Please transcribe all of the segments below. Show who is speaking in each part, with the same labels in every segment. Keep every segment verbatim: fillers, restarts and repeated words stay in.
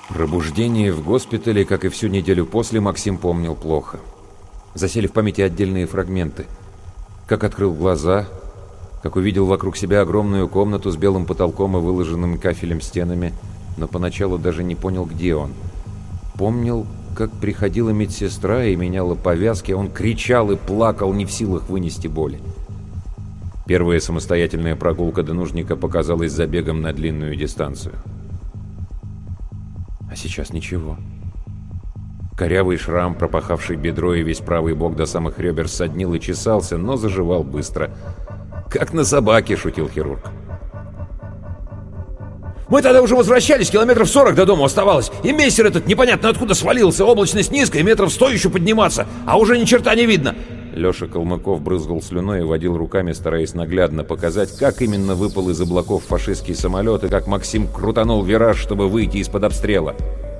Speaker 1: Пробуждение в госпитале, как и всю неделю после, Максим помнил плохо. Засели в памяти отдельные фрагменты. Как открыл глаза, как увидел вокруг себя огромную комнату с белым потолком и выложенными кафелем стенами, но поначалу даже не понял, где он. Помнил, как приходила медсестра и меняла повязки, он кричал и плакал, не в силах вынести боли. Первая самостоятельная прогулка до нужника показалась забегом на длинную дистанцию. А сейчас ничего. Корявый шрам, пропахавший бедро и весь правый бок до самых ребер, соднил и чесался, но заживал быстро. «Как на собаке», — шутил хирург.
Speaker 2: «Мы тогда уже возвращались, километров сорок до дома оставалось, и мессер этот непонятно откуда свалился, облачность низкая, метров сто еще подниматься, а уже ни черта не видно».
Speaker 1: Леша Калмыков брызгал слюной и водил руками, стараясь наглядно показать, как именно выпал из облаков фашистский самолет и как Максим крутанул вираж, чтобы выйти из-под обстрела.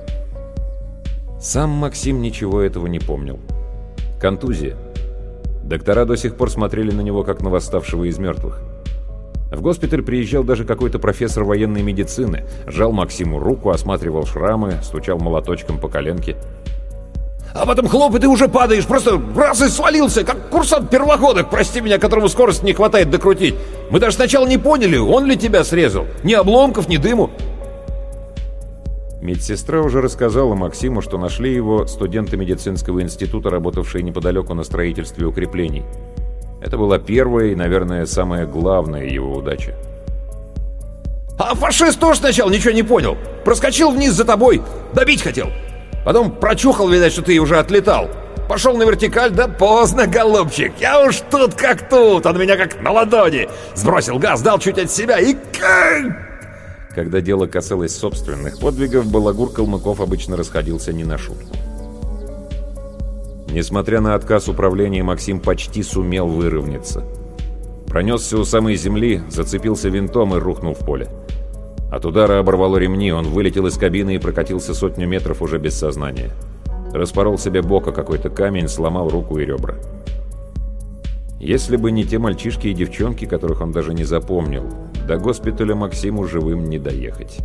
Speaker 1: Сам Максим ничего этого не помнил. Контузия. Доктора до сих пор смотрели на него, как на восставшего из мертвых. В госпиталь приезжал даже какой-то профессор военной медицины, жал Максиму руку, осматривал шрамы, стучал молоточком по коленке.
Speaker 2: А потом хлоп, и ты уже падаешь, просто раз и свалился, как курсант первогодок, прости меня, которому скорости не хватает докрутить. Мы даже сначала не поняли, он ли тебя срезал. Ни обломков, ни дыму.
Speaker 1: Медсестра уже рассказала Максиму, что нашли его студенты медицинского института, работавшие неподалеку на строительстве укреплений. Это была первая и, наверное, самая главная его удача.
Speaker 2: А фашист тоже сначала ничего не понял. Проскочил вниз за тобой, добить хотел. Потом прочухал, видать, что ты уже отлетал. Пошел на вертикаль, да поздно, голубчик. Я уж тут как тут, он меня как на ладони. Сбросил газ, дал чуть от себя и...
Speaker 1: Когда дело касалось собственных подвигов, балагур Калмыков обычно расходился не на шутку. Несмотря на отказ управления, Максим почти сумел выровняться. Пронесся у самой земли, зацепился винтом и рухнул в поле. От удара оборвало ремни, он вылетел из кабины и прокатился сотню метров уже без сознания. Распорол себе бока какой-то камень, сломал руку и ребра. Если бы не те мальчишки и девчонки, которых он даже не запомнил, до госпиталя Максиму живым не доехать.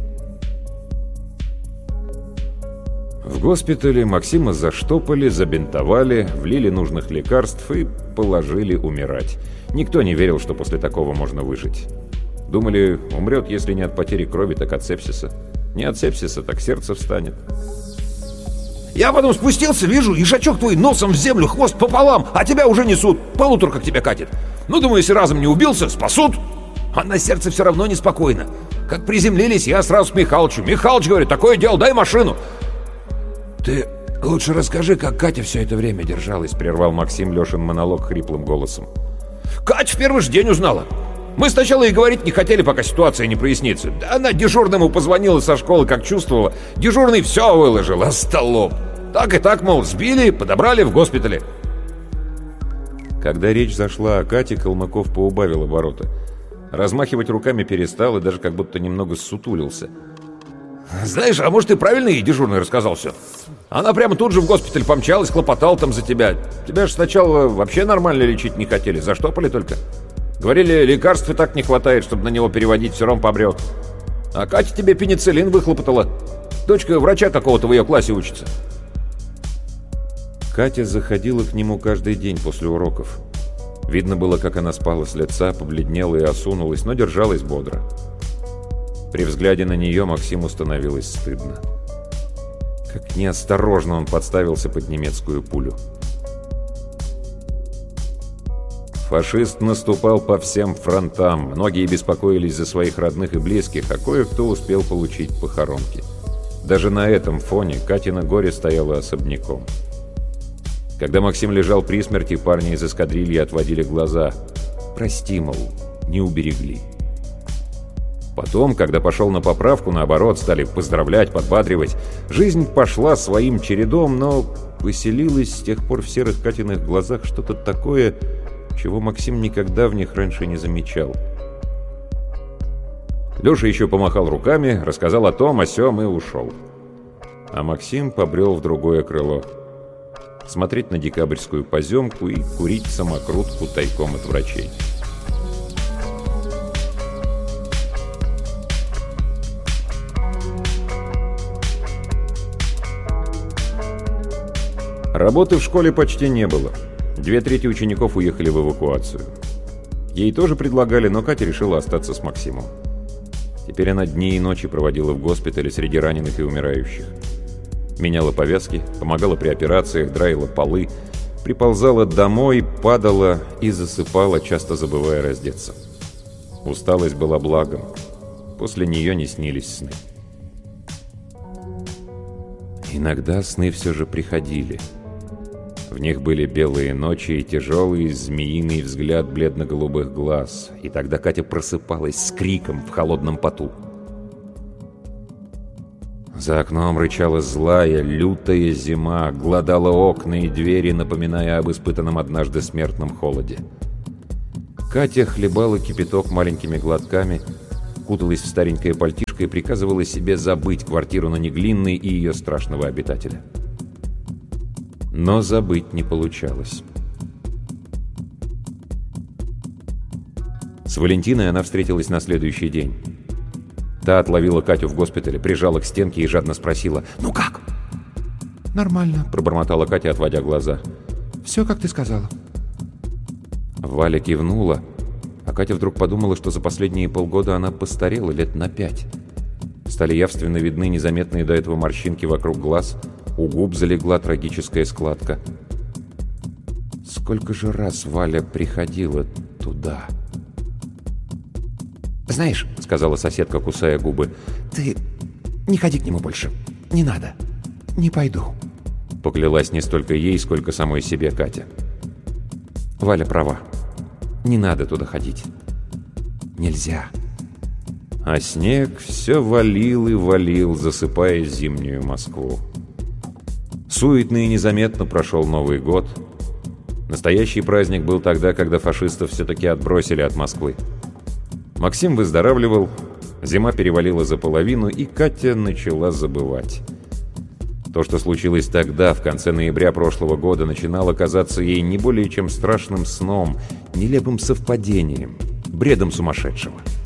Speaker 1: В госпитале Максима заштопали, забинтовали, влили нужных лекарств и положили умирать. Никто не верил, что после такого можно выжить. Думали, умрет, если не от потери крови, так от сепсиса. Не от сепсиса, так сердце встанет.
Speaker 2: Я потом спустился, вижу, ишачок твой носом в землю, хвост пополам, а тебя уже несут. Полуторка к тебя катит. Ну, думаю, если разом не убился, спасут. А на сердце все равно неспокойно. Как приземлились, я сразу к Михалычу. Михалыч говорит, такое дело, дай машину.
Speaker 1: Ты лучше расскажи, как Катя все это время держалась, прервал Максим Лешин монолог хриплым голосом.
Speaker 2: Катя в первый же день узнала. Мы сначала и говорить не хотели, пока ситуация не прояснится. Да она дежурному позвонила со школы, как чувствовала. Дежурный все выложил, остолоп. Так и так, мол, сбили, подобрали в госпитале.
Speaker 1: Когда речь зашла о Кате, Калмыков поубавил обороты. Размахивать руками перестал и даже как будто немного ссутулился.
Speaker 2: Знаешь, а может и правильно ей дежурный рассказал все. Она прямо тут же в госпиталь помчалась, хлопотала там за тебя. Тебя же сначала вообще нормально лечить не хотели, заштопали только. Говорили, лекарств и так не хватает, чтобы на него переводить, все равно помрет. А Катя тебе пенициллин выхлопотала. Дочка врача какого-то в ее классе учится.
Speaker 1: Катя заходила к нему каждый день после уроков. Видно было, как она спала с лица, побледнела и осунулась, но держалась бодро. При взгляде на нее Максиму становилось стыдно. Как неосторожно он подставился под немецкую пулю. Фашист наступал по всем фронтам. Многие беспокоились за своих родных и близких, а кое-кто успел получить похоронки. Даже на этом фоне Катина горе стояло особняком. Когда Максим лежал при смерти, парни из эскадрильи отводили глаза. Прости, мол, не уберегли. Потом, когда пошел на поправку, наоборот, стали поздравлять, подбадривать. Жизнь пошла своим чередом, но поселилось с тех пор в серых Катиных глазах что-то такое, чего Максим никогда в них раньше не замечал. Леша еще помахал руками, рассказал о том, о сём и ушел. А Максим побрел в другое крыло. Смотреть на декабрьскую поземку и курить самокрутку тайком от врачей. Работы в школе почти не было. Две трети учеников уехали в эвакуацию. Ей тоже предлагали, но Катя решила остаться с Максимом. Теперь она дни и ночи проводила в госпитале среди раненых и умирающих. Меняла повязки, помогала при операциях, драила полы, приползала домой, падала и засыпала, часто забывая раздеться. Усталость была благом. После нее не снились сны. Иногда сны все же приходили. В них были белые ночи и тяжелый змеиный взгляд бледно-голубых глаз. И тогда Катя просыпалась с криком в холодном поту. За окном рычала злая, лютая зима, глодала окна и двери, напоминая об испытанном однажды смертном холоде. Катя хлебала кипяток маленькими глотками, куталась в старенькое пальтишко и приказывала себе забыть квартиру на Неглинной и ее страшного обитателя. Но забыть не получалось. С Валентиной она встретилась на следующий день. Та отловила Катю в госпитале, прижала к стенке и жадно спросила: «Ну как?»
Speaker 3: «Нормально», —
Speaker 1: пробормотала Катя, отводя глаза.
Speaker 3: «Все, как ты сказала».
Speaker 1: Валя кивнула, а Катя вдруг подумала, что за последние полгода она постарела лет на пять. Стали явственно видны незаметные до этого морщинки вокруг глаз, у губ залегла трагическая складка. Сколько же раз Валя приходила туда?
Speaker 3: «Знаешь», — сказала соседка, кусая губы, — «ты не ходи к нему больше. Не надо. Не пойду».
Speaker 1: Поклялась не столько ей, сколько самой себе Катя. Валя права. Не надо туда ходить. Нельзя. А снег все валил и валил, засыпая зимнюю Москву. Суетно и незаметно прошел Новый год. Настоящий праздник был тогда, когда фашистов все-таки отбросили от Москвы. Максим выздоравливал, зима перевалила за половину, и Катя начала забывать. То, что случилось тогда, в конце ноября прошлого года, начинало казаться ей не более чем страшным сном, нелепым совпадением, бредом сумасшедшего.